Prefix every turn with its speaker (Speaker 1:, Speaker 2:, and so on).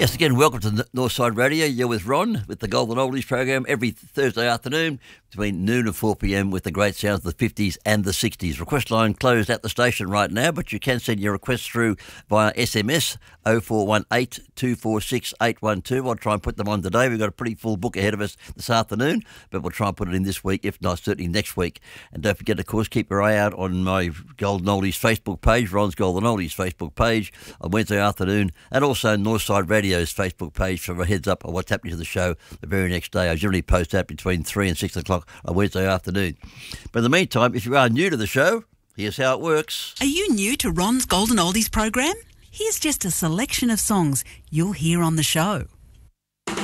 Speaker 1: Yes, again, welcome to Northside Radio. You're with Ron with the Golden Oldies program every Thursday afternoon between noon and 4 p.m. with the great sounds of the 50s and the 60s. Request line closed at the station right now, but you can send your requests through via SMS 0418 246 812. I'll try and put them on today. We've got a pretty full book ahead of us this afternoon, but we'll try and put it in this week, if not certainly next week. And don't forget, of course, keep your eye out on my Golden Oldies Facebook page, Ron's Golden Oldies Facebook page on Wednesday afternoon, and also Northside Radio's Facebook page for a heads up on what's happening to the show the very next day. I generally post that between 3 and 6 o'clock on Wednesday afternoon. But in the meantime, if you are new to the show, here's how it works.
Speaker 2: Are you new to Ron's Golden Oldies program? Here's just a selection of songs you'll hear on the show.